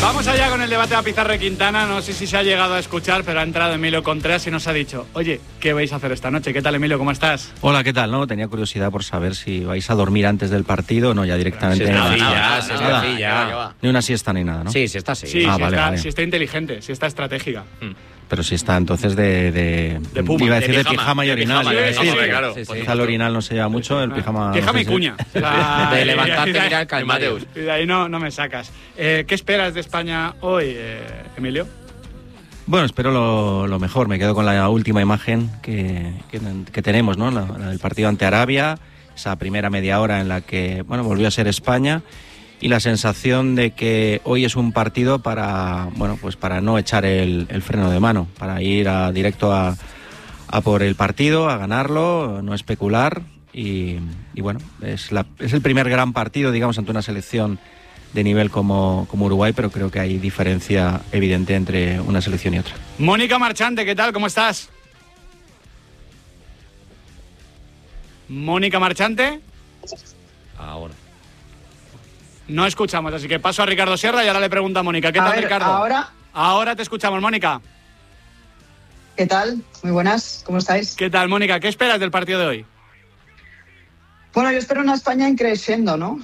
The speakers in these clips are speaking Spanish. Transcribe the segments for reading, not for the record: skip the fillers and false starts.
Vamos allá con el debate a Pizarro y Quintana. No sé si se ha llegado a escuchar, pero ha entrado Emilio Contreras y nos ha dicho: oye, ¿qué vais a hacer esta noche? ¿Qué tal, Emilio? ¿Cómo estás? Hola, ¿qué tal? No, tenía curiosidad por saber si vais a dormir antes del partido o no, ya directamente. Ni una siesta ni nada, ¿no? Sí, siesta sí. Sí, vale. Si está inteligente, si está estratégica. Pero si está entonces de puma, iba a decir de de pijama y orinal. Claro. Quizá el orinal no se lleva mucho, el pijama... Pijama y cuña. De levantarte y mirar el calendario. Y de ahí no me sacas. ¿Qué esperas de España hoy, Emilio? Bueno, espero lo mejor. Me quedo con la última imagen que tenemos, ¿no? La del partido ante Arabia, esa primera media hora en la que, bueno, volvió a ser España, y la sensación de que hoy es un partido para no echar el freno de mano, para ir directo a por el partido, a ganarlo, no especular, y bueno, es el primer gran partido, digamos, ante una selección de nivel como Uruguay, pero creo que hay diferencia evidente entre una selección y otra. Mónica Marchante, ¿qué tal? ¿Cómo estás? Mónica Marchante. Ahora. No escuchamos, así que paso a Ricardo Sierra y ahora le pregunto a Mónica. ¿Qué tal, Ricardo? Ahora te escuchamos, Mónica. ¿Qué tal? Muy buenas, ¿cómo estáis? ¿Qué tal, Mónica? ¿Qué esperas del partido de hoy? Bueno, yo espero una España increciendo, ¿no?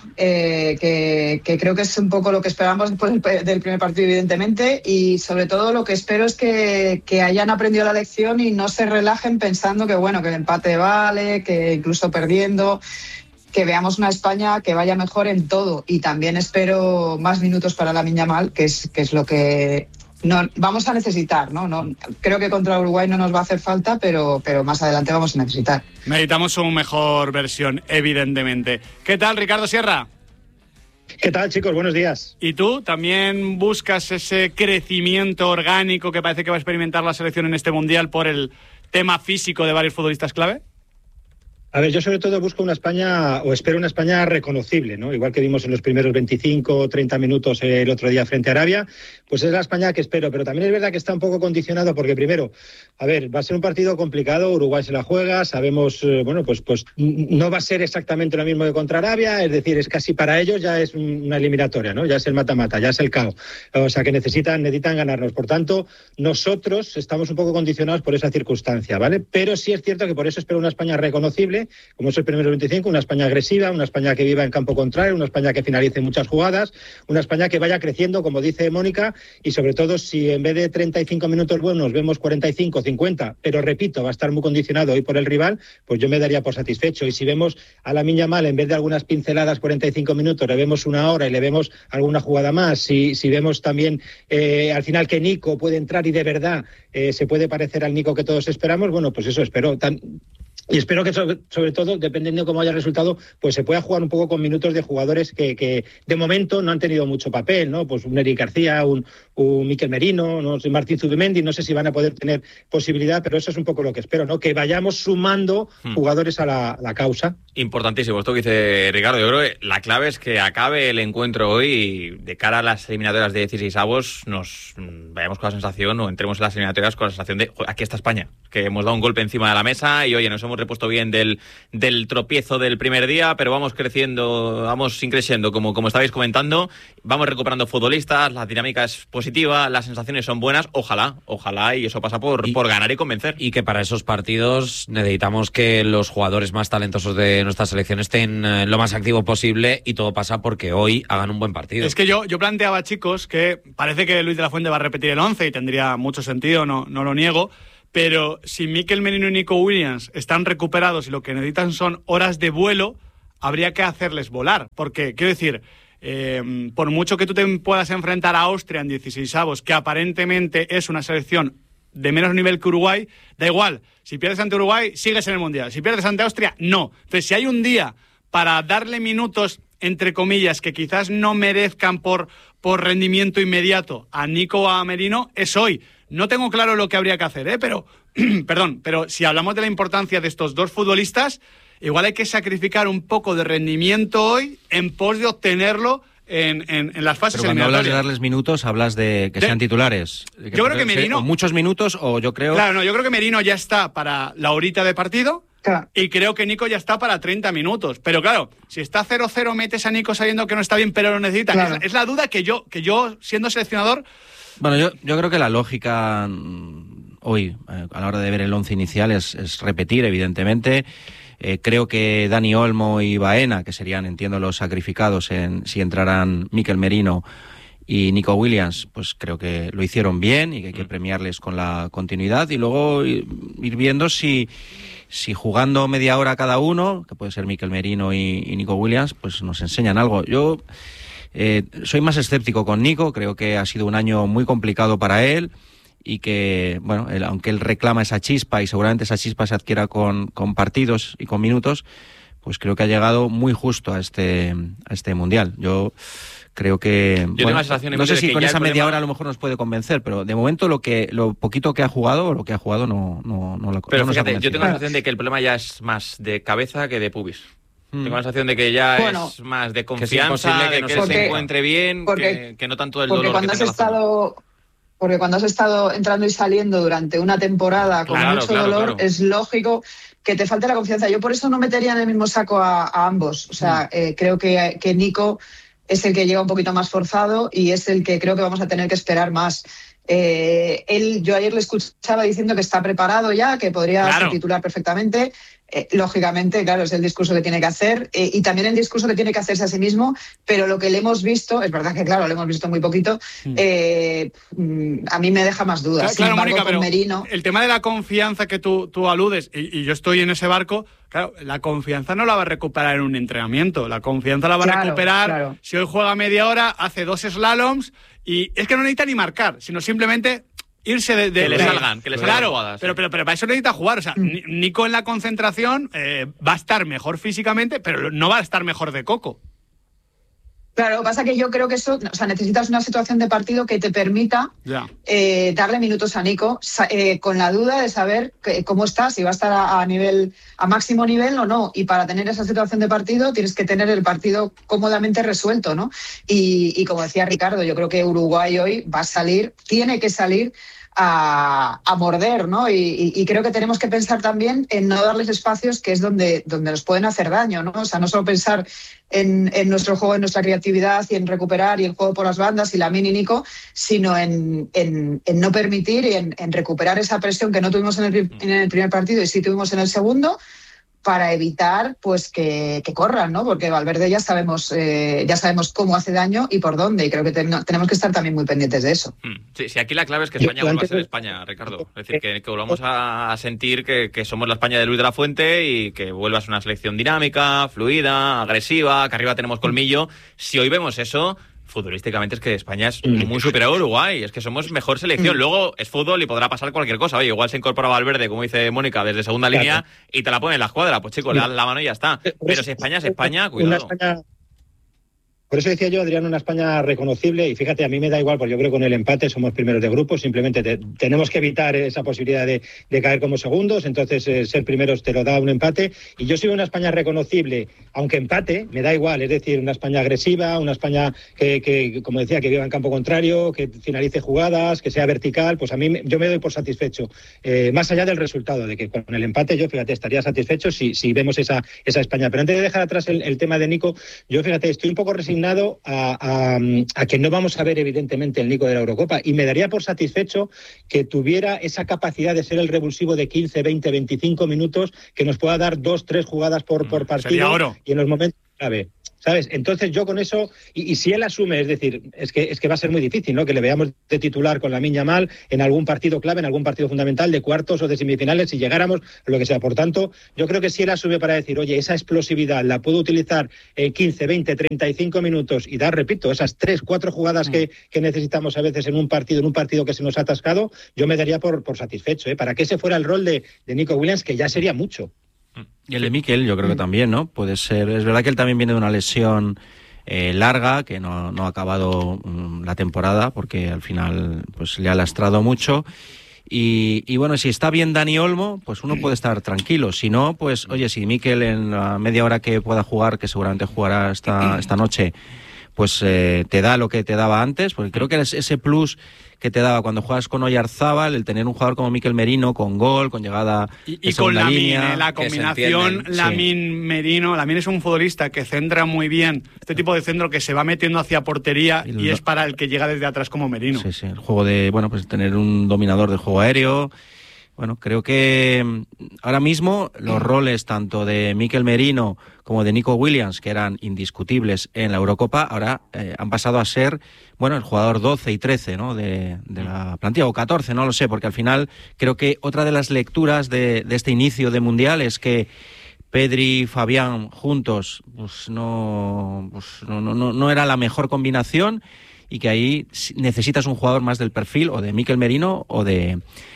Que creo que es un poco lo que esperamos después del primer partido, evidentemente, y sobre todo lo que espero es que hayan aprendido la lección y no se relajen pensando que, bueno, que el empate vale, que incluso perdiendo, que veamos una España que vaya mejor en todo. Y también espero más minutos para Lamine Yamal, que es lo que vamos a necesitar, ¿no? Creo que contra Uruguay no nos va a hacer falta, pero más adelante vamos a necesitar. Necesitamos una mejor versión, evidentemente. ¿Qué tal, Ricardo Sierra? ¿Qué tal, chicos? Buenos días. ¿Y tú también buscas ese crecimiento orgánico que parece que va a experimentar la selección en este Mundial por el tema físico de varios futbolistas clave? A ver, yo sobre todo busco una España, o espero una España reconocible, ¿no? Igual que vimos en los primeros 25 o 30 minutos el otro día frente a Arabia, pues es la España que espero. Pero también es verdad que está un poco condicionado porque, primero, a ver, va a ser un partido complicado, Uruguay se la juega, sabemos, pues no va a ser exactamente lo mismo que contra Arabia, es decir, es casi para ellos ya es una eliminatoria, ¿no? Ya es el mata-mata, ya es el caos. O sea, que necesitan ganarnos. Por tanto, nosotros estamos un poco condicionados por esa circunstancia, ¿vale? Pero sí es cierto que por eso espero una España reconocible, como es el primer 25, una España agresiva, una España que viva en campo contrario, una España que finalice muchas jugadas, una España que vaya creciendo, como dice Mónica, y sobre todo si en vez de 35 minutos buenos vemos 45, 50, pero repito, va a estar muy condicionado hoy por el rival, pues yo me daría por satisfecho. Y si vemos a Lamine Yamal, en vez de algunas pinceladas 45 minutos, le vemos una hora y le vemos alguna jugada más, si vemos también al final que Nico puede entrar y de verdad se puede parecer al Nico que todos esperamos, bueno, pues eso espero. Y espero que sobre todo, dependiendo de cómo haya el resultado, pues se pueda jugar un poco con minutos de jugadores que de momento no han tenido mucho papel, ¿no? Pues un Eric García, un Mikel Merino, ¿no? Martín Zubimendi, no sé si van a poder tener posibilidad, pero eso es un poco lo que espero, ¿no? Que vayamos sumando jugadores a la causa. Importantísimo, esto que dice Ricardo. Yo creo que la clave es que acabe el encuentro hoy y de cara a las eliminatorias de 16avos nos vayamos con la sensación, o entremos en las eliminatorias con la sensación de aquí está España, que hemos dado un golpe encima de la mesa y oye, nos hemos repuesto bien del tropiezo del primer día, pero vamos creciendo, vamos increciendo, como estabais comentando, vamos recuperando futbolistas, la dinámica es positiva, las sensaciones son buenas, ojalá, y eso pasa por ganar y convencer. Y que para esos partidos necesitamos que los jugadores más talentosos de nuestra selección estén lo más activos posible, y todo pasa porque hoy hagan un buen partido. Es que yo planteaba, chicos, que parece que Luis de la Fuente va a repetir el 11 y tendría mucho sentido, no lo niego. Pero si Mikel Merino y Nico Williams están recuperados y lo que necesitan son horas de vuelo, habría que hacerles volar. Porque, quiero decir, por mucho que tú te puedas enfrentar a Austria en 16avos, que aparentemente es una selección de menos nivel que Uruguay, da igual. Si pierdes ante Uruguay, sigues en el Mundial. Si pierdes ante Austria, no. Entonces, si hay un día para darle minutos, entre comillas, que quizás no merezcan por rendimiento inmediato a Nico o a Merino, es hoy. No tengo claro lo que habría que hacer, pero si hablamos de la importancia de estos dos futbolistas, igual hay que sacrificar un poco de rendimiento hoy en pos de obtenerlo en las fases eliminatorias. Cuando hablas de darles minutos, hablas de que sean titulares. Yo creo que Merino... O muchos minutos, o yo creo... Claro, no, yo creo que Merino ya está para la horita de partido. Claro. Y creo que Nico ya está para 30 minutos. Pero claro, si está 0-0, metes a Nico sabiendo que no está bien, pero lo necesita. Claro. Es la duda que yo, siendo seleccionador... Bueno, yo creo que la lógica hoy, a la hora de ver el 11 inicial, es repetir, evidentemente. Creo que Dani Olmo y Baena, que serían, entiendo, los sacrificados si entraran Mikel Merino y Nico Williams, pues creo que lo hicieron bien y que hay que premiarles con la continuidad. Y luego ir viendo si jugando media hora cada uno, que puede ser Mikel Merino y Nico Williams, pues nos enseñan algo. Yo soy más escéptico con Nico, creo que ha sido un año muy complicado para él y que, bueno, aunque él reclama esa chispa y seguramente esa chispa se adquiera con partidos y con minutos, pues creo que ha llegado muy justo a este Mundial. Yo creo que... Tengo la sensación, no sé si que con ya esa el media problema... hora a lo mejor nos puede convencer, pero de momento lo poquito que ha jugado o lo que ha jugado no Pero nos ha fíjate, yo tengo la convencido. sensación de que el problema ya es más de cabeza que de pubis. Tengo la sensación de que ya es más de confianza, de que él se encuentre bien, que no tanto el dolor que tenga la zona. Porque cuando has estado entrando y saliendo durante una temporada con mucho dolor, es lógico que te falte la confianza. Yo por eso no metería en el mismo saco a ambos. O sea, creo que Nico es el que llega un poquito más forzado y es el que creo que vamos a tener que esperar más. Yo ayer le escuchaba diciendo que está preparado ya, que podría ser titular perfectamente. Lógicamente, claro, es el discurso que tiene que hacer y también el discurso que tiene que hacerse a sí mismo, pero lo que le hemos visto, es verdad que claro, lo hemos visto muy poquito, a mí me deja más dudas. Claro, Mónica, pero Merino... el tema de la confianza que tú aludes, y yo estoy en ese barco, claro, la confianza no la va a recuperar en un entrenamiento, la confianza la va a recuperar si hoy juega media hora, hace 2 slaloms y es que no necesita ni marcar, sino simplemente... irse de que le salgan jugadas. Pero para eso necesita jugar. O sea, Nico en la concentración va a estar mejor físicamente, pero no va a estar mejor de coco. Claro, lo que pasa es que yo creo que eso, o sea, necesitas una situación de partido que te permita darle minutos a Nico, con la duda de saber cómo está, si va a estar a máximo nivel o no. Y para tener esa situación de partido tienes que tener el partido cómodamente resuelto, ¿no? Y como decía Ricardo, yo creo que Uruguay hoy va a salir, tiene que salir a morder, ¿no? Y creo que tenemos que pensar también en no darles espacios, que es donde nos pueden hacer daño, ¿no? O sea, no solo pensar en nuestro juego, en nuestra creatividad y en recuperar y el juego por las bandas y la mini Nico, sino en no permitir y en recuperar esa presión que no tuvimos en el primer partido y sí tuvimos en el segundo, para evitar pues que corran, ¿no? Porque Valverde ya sabemos cómo hace daño y por dónde, y creo que tenemos que estar también muy pendientes de eso. Sí, aquí la clave es que España vuelva a ser España, Ricardo. Es decir, que volvamos a sentir que somos la España de Luis de la Fuente y que vuelva a ser una selección dinámica, fluida, agresiva, que arriba tenemos colmillo. Si hoy vemos eso... futbolísticamente es que España es muy superior a Uruguay, es que somos mejor selección. Luego es fútbol y podrá pasar cualquier cosa. Oye, igual se incorpora Valverde, como dice Mónica, desde segunda línea y te la pone en la escuadra. Pues chico, le das la mano y ya está. Pero si España es España, cuidado. Por eso decía yo, Adrián, una España reconocible, y fíjate, a mí me da igual, porque yo creo que con el empate somos primeros de grupo, simplemente tenemos que evitar esa posibilidad de caer como segundos, entonces ser primeros te lo da un empate, y yo soy una España reconocible, aunque empate, me da igual, es decir, una España agresiva, una España que como decía, que viva en campo contrario, que finalice jugadas, que sea vertical, pues a mí yo me doy por satisfecho, más allá del resultado, de que con el empate yo, fíjate, estaría satisfecho si vemos esa España. Pero antes de dejar atrás el tema de Nico, yo, fíjate, estoy un poco resignado a que no vamos a ver evidentemente el Nico de la Eurocopa, y me daría por satisfecho que tuviera esa capacidad de ser el revulsivo de 15, 20, 25 minutos, que nos pueda dar 2-3 jugadas por partido y en los momentos clave, ¿sabes? Entonces yo con eso, y si él asume, es decir, es que va a ser muy difícil, ¿no? Que le veamos de titular con Lamine Yamal en algún partido clave, en algún partido fundamental, de cuartos o de semifinales, si llegáramos, lo que sea. Por tanto, yo creo que si él asume para decir, oye, esa explosividad la puedo utilizar en 15, 20, 35 minutos y dar, repito, esas 3, 4 jugadas que necesitamos a veces en un partido que se nos ha atascado, yo me daría por satisfecho, ¿eh? Para que ese fuera el rol de Nico Williams, que ya sería mucho. Y el de Mikel, yo creo que también, ¿no? Puede ser. Es verdad que él también viene de una lesión larga, que no ha acabado la temporada, porque al final pues le ha lastrado mucho. Y bueno, si está bien Dani Olmo, pues uno puede estar tranquilo. Si no, pues oye, si Mikel en la media hora que pueda jugar, que seguramente jugará esta noche, pues te da lo que te daba antes, porque creo que es ese plus que te daba cuando juegas con Oyarzábal, el tener un jugador como Mikel Merino con gol, con llegada y con Lamine, la que combinación Lamine-Merino. Lamine es un futbolista que centra muy bien, este tipo de centro que se va metiendo hacia portería y es para el que llega desde atrás como Merino. Sí, el juego de, bueno, pues tener un dominador del juego aéreo. Bueno, creo que ahora mismo los roles tanto de Mikel Merino como de Nico Williams, que eran indiscutibles en la Eurocopa, ahora han pasado a ser, bueno, el jugador 12 y 13, ¿no? de la plantilla, o 14, no lo sé, porque al final creo que otra de las lecturas de este inicio de Mundial es que Pedri y Fabián juntos pues no era la mejor combinación y que ahí necesitas un jugador más del perfil o de Mikel Merino o de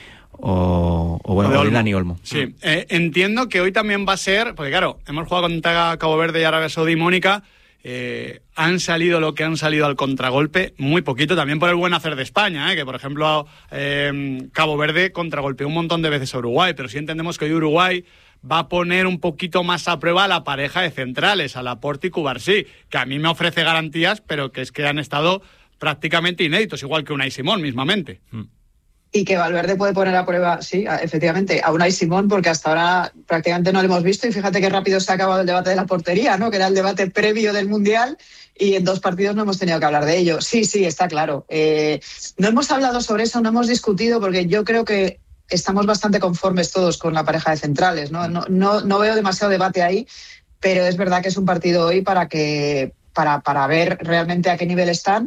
Dani Olmo. Sí, entiendo que hoy también va a ser, porque claro, hemos jugado contra Cabo Verde y Arabia Saudí, Mónica, han salido lo que han salido al contragolpe, muy poquito, también por el buen hacer de España, que por ejemplo Cabo Verde contragolpeó un montón de veces a Uruguay, pero sí entendemos que hoy Uruguay va a poner un poquito más a prueba a la pareja de centrales, a Laporte y Cubarsí, que a mí me ofrece garantías, pero que es que han estado prácticamente inéditos, igual que Unai Simón mismamente. Y que Valverde puede poner a prueba, sí, efectivamente, a Unai Simón, porque hasta ahora prácticamente no lo hemos visto. Y fíjate qué rápido se ha acabado el debate de la portería, ¿no? Que era el debate previo del Mundial, y en 2 partidos no hemos tenido que hablar de ello. Sí, está claro. No hemos hablado sobre eso, no hemos discutido, porque yo creo que estamos bastante conformes todos con la pareja de centrales, ¿no? No veo demasiado debate ahí, pero es verdad que es un partido hoy para ver realmente a qué nivel están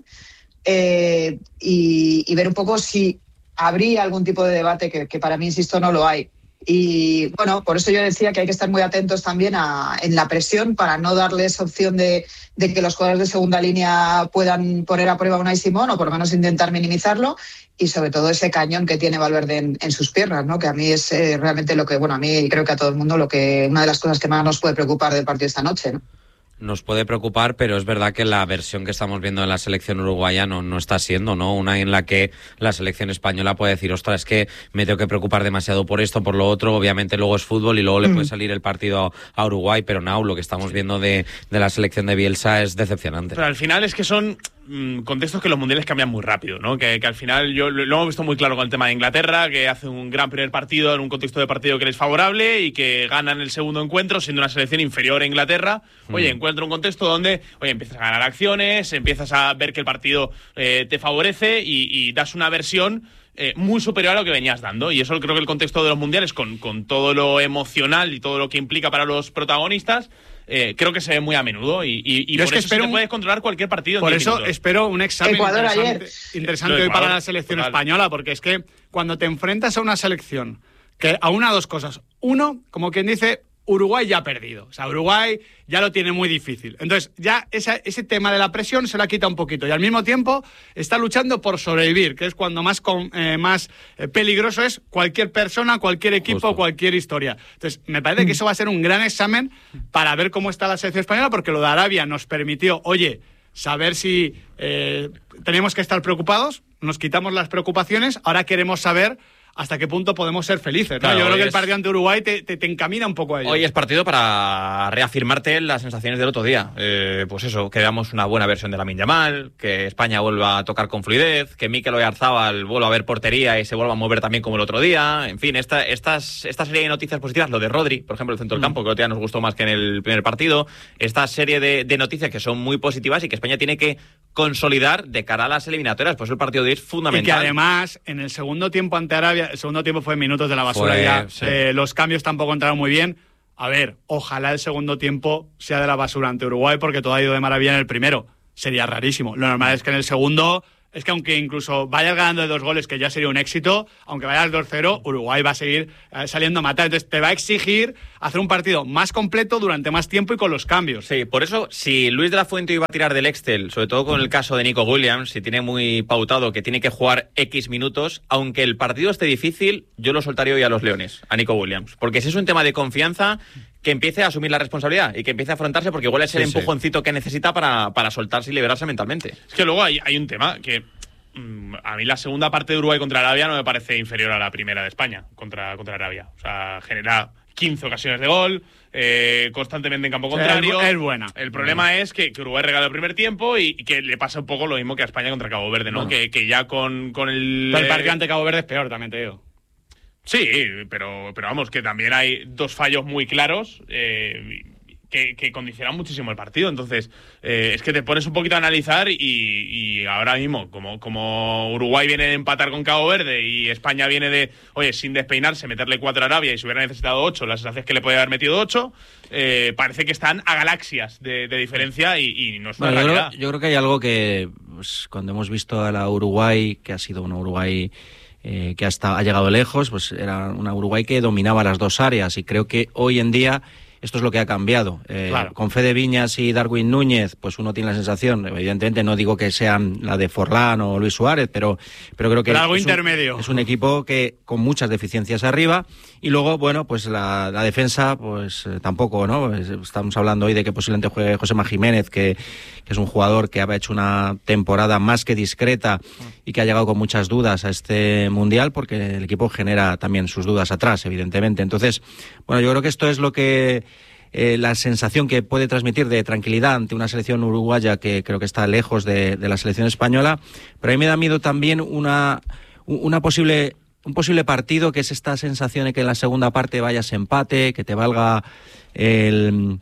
y ver un poco si habría algún tipo de debate que para mí, insisto, no lo hay. Y bueno, por eso yo decía que hay que estar muy atentos también en la presión para no darles opción de que los jugadores de segunda línea puedan poner a prueba a Unai Simón o por lo menos intentar minimizarlo, y sobre todo ese cañón que tiene Valverde en sus piernas, ¿no? Que a mí es realmente lo que, bueno, a mí y creo que a todo el mundo una de las cosas que más nos puede preocupar del partido esta noche, ¿no? Nos puede preocupar, pero es verdad que la versión que estamos viendo en la selección uruguaya no está siendo, ¿no? Una en la que la selección española puede decir, ostras, es que me tengo que preocupar demasiado por esto, por lo otro. Obviamente luego es fútbol y luego le puede salir el partido a Uruguay, pero no, lo que estamos viendo de la selección de Bielsa es decepcionante. Pero al final es que son contextos que los mundiales cambian muy rápido, ¿no? Que al final lo hemos visto muy claro con el tema de Inglaterra, que hace un gran primer partido en un contexto de partido que les es favorable y que ganan el segundo encuentro siendo una selección inferior a Inglaterra. Oye, encuentra un contexto donde empiezas a ganar acciones, empiezas a ver que el partido te favorece y das una versión muy superior a lo que venías dando. Y eso creo que el contexto de los mundiales, con todo lo emocional y todo lo que implica para los protagonistas, creo que se ve muy a menudo y por eso te puedes controlar cualquier partido. Por eso espero un examen interesante hoy para la selección total. española, porque es que cuando te enfrentas a una selección que a una o dos cosas. Uno, como quien dice, Uruguay ya ha perdido. O sea, Uruguay ya lo tiene muy difícil. Entonces, ya ese tema de la presión se la quita un poquito. Y al mismo tiempo está luchando por sobrevivir, que es cuando más peligroso es cualquier persona, cualquier equipo, Justo. Cualquier historia. Entonces, me parece que eso va a ser un gran examen para ver cómo está la selección española, porque lo de Arabia nos permitió, saber si teníamos que estar preocupados, nos quitamos las preocupaciones, ahora queremos saber hasta qué punto podemos ser felices, ¿no? Claro, yo creo que el partido ante Uruguay te encamina un poco a ello. Hoy es partido para reafirmarte las sensaciones del otro día. Pues eso, que veamos una buena versión de Lamine Yamal, que España vuelva a tocar con fluidez, que Mikel Oyarzábal vuelva a ver portería y se vuelva a mover también como el otro día. En fin, esta serie de noticias positivas, lo de Rodri, por ejemplo, el centro del campo, que el otro día nos gustó más que en el primer partido. Esta serie de noticias que son muy positivas y que España tiene que consolidar de cara a las eliminatorias. Pues el partido de hoy es fundamental. Y que además, en el segundo tiempo ante Arabia, el segundo tiempo fue minutos de la basura. Sí. Los cambios tampoco entraron muy bien. A ver, ojalá el segundo tiempo sea de la basura ante Uruguay, porque todo ha ido de maravilla en el primero. Sería rarísimo. Lo normal es que en el segundo, es que aunque incluso vayas ganando de 2 goles, que ya sería un éxito, aunque vayas 2-0, Uruguay va a seguir saliendo a matar. Entonces te va a exigir hacer un partido más completo durante más tiempo y con los cambios. Sí, por eso, si Luis de la Fuente iba a tirar del Excel, sobre todo con el caso de Nico Williams, si tiene muy pautado que tiene que jugar X minutos, aunque el partido esté difícil, yo lo soltaría hoy a los Leones, a Nico Williams. Porque si es un tema de confianza, que empiece a asumir la responsabilidad y que empiece a afrontarse, porque igual es el empujoncito que necesita para soltarse y liberarse mentalmente. Es que luego hay un tema que a mí la segunda parte de Uruguay contra Arabia no me parece inferior a la primera de España contra Arabia. O sea, genera 15 ocasiones de gol, constantemente en campo contrario. Es buena. El problema es que Uruguay regala el primer tiempo y que le pasa un poco lo mismo que a España contra Cabo Verde, ¿no? Que ya con el... Pero el partido ante Cabo Verde es peor, también te digo. Sí, pero vamos, que también hay dos fallos muy claros que condicionan muchísimo el partido. Entonces, es que te pones un poquito a analizar y ahora mismo, como Uruguay viene de empatar con Cabo Verde y España viene de, oye, sin despeinarse, meterle 4 a Arabia, y si hubiera necesitado 8, la sensación es que le puede haber metido 8, parece que están a galaxias de diferencia y no es una realidad. Yo creo que hay algo que, pues, cuando hemos visto a la Uruguay, que ha sido una Uruguay que ha llegado lejos, pues era una Uruguay que dominaba las dos áreas, y creo que hoy en día esto es lo que ha cambiado. Claro. Con Fede Viñas y Darwin Núñez, pues uno tiene la sensación, evidentemente no digo que sean la de Forlán o Luis Suárez, pero creo que algo intermedio. Es un equipo que con muchas deficiencias arriba, y luego, bueno, pues la defensa, pues tampoco, ¿no? Estamos hablando hoy de que posiblemente juegue Josema Jiménez, que es un jugador que ha hecho una temporada más que discreta y que ha llegado con muchas dudas a este Mundial, porque el equipo genera también sus dudas atrás, evidentemente. Entonces, bueno, yo creo que esto es lo que la sensación que puede transmitir de tranquilidad ante una selección uruguaya que creo que está lejos de la selección española, pero a mí me da miedo también un posible partido, que es esta sensación de que en la segunda parte vayas empate, que te valga el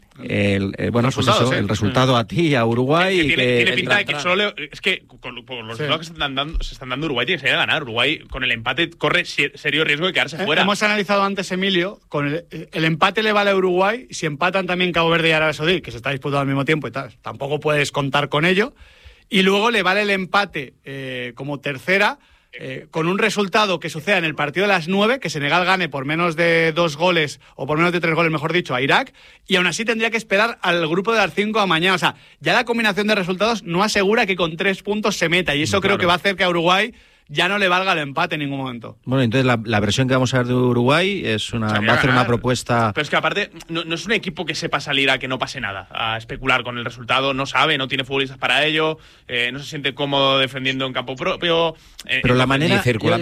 resultado a ti, a Uruguay. Tiene pinta de que solo... Es que con los resultados que se están dando, Uruguay tiene que salir a ganar. Uruguay con el empate corre serio riesgo de quedarse fuera. Hemos analizado antes, Emilio, con el empate le vale a Uruguay, si empatan también Cabo Verde y Arabia Saudí, que se está disputando al mismo tiempo y tal, tampoco puedes contar con ello. Y luego le vale el empate como tercera, con un resultado que suceda en el partido de las 9, que Senegal gane por menos de 2 goles, o por menos de 3 goles, mejor dicho, a Irak, y aún así tendría que esperar al grupo de las 5 a mañana. O sea, ya la combinación de resultados no asegura que con 3 puntos se meta, y eso creo que va a hacer que a Uruguay ya no le valga el empate en ningún momento. Bueno, entonces la versión que vamos a ver de Uruguay es va a hacer una propuesta... Pero es que aparte no es un equipo que sepa salir a que no pase nada, a especular con el resultado, no sabe, no tiene futbolistas para ello, no se siente cómodo defendiendo en campo propio. Pero la manera...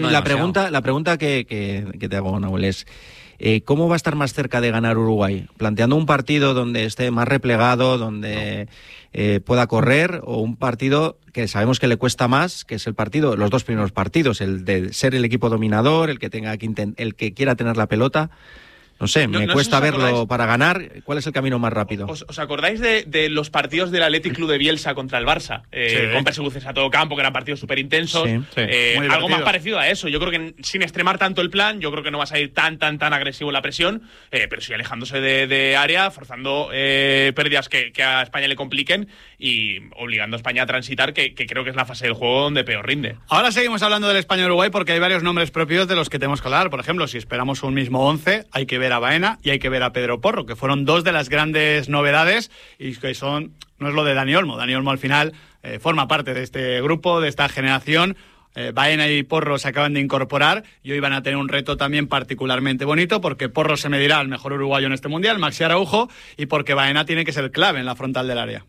La pregunta que te hago, Nahuel, es... ¿cómo va a estar más cerca de ganar Uruguay? ¿Planteando un partido donde esté más replegado, donde pueda correr, o un partido que sabemos que le cuesta más, que es los dos primeros partidos, el de ser el equipo dominador, el que quiera tener la pelota? No sé, me cuesta verlo para ganar. ¿Cuál es el camino más rápido? ¿Os acordáis de los partidos del Athletic Club de Bielsa contra el Barça? Con persecuciones a todo campo, que eran partidos súper intensos. Algo más parecido a eso. Yo creo que sin extremar tanto el plan, yo creo que no vas a ir tan agresivo en la presión, pero sí alejándose de área, forzando pérdidas que a España le compliquen y obligando a España a transitar, que creo que es la fase del juego donde peor rinde. Ahora seguimos hablando del España-Uruguay porque hay varios nombres propios de los que tenemos que hablar. Por ejemplo, si esperamos un mismo 11, hay que ver a Baena y hay que ver a Pedro Porro, que fueron dos de las grandes novedades, y que no es lo de Dani Olmo. Dani Olmo al final forma parte de este grupo, de esta generación. Baena y Porro se acaban de incorporar y hoy van a tener un reto también particularmente bonito, porque Porro se medirá al mejor uruguayo en este mundial, Maxi Araujo, y porque Baena tiene que ser clave en la frontal del área.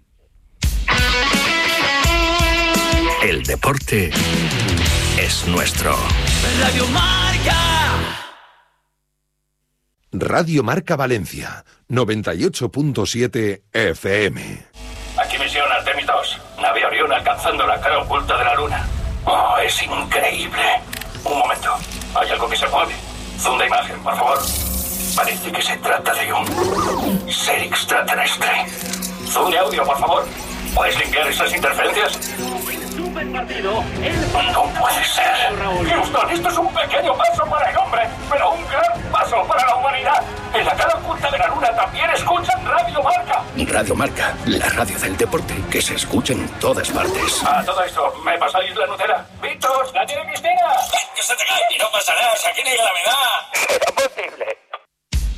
El deporte es nuestro. Radio Marca. Radio Marca Valencia, 98.7 FM. Aquí misión Artemis 2. Nave Orión alcanzando la cara oculta de la luna. Oh, es increíble. Un momento. Hay algo que se mueve. Zoom de imagen, por favor. Parece que se trata de un ser extraterrestre. Zoom de audio, por favor. ¿Puedes limpiar esas interferencias? Super partido. No puede ser. Houston, esto es un pequeño paso para el hombre, pero un gran paso para la humanidad. En la cara oculta de la luna también escuchan Radio Marca. Radio Marca, la radio del deporte que se escucha en todas partes. A todo esto, ¿me pasáis la Nutella? ¡Víctor, la tiene Cristina! ¡Que se te cae! Y no pasa nada, aquí no hay gravedad.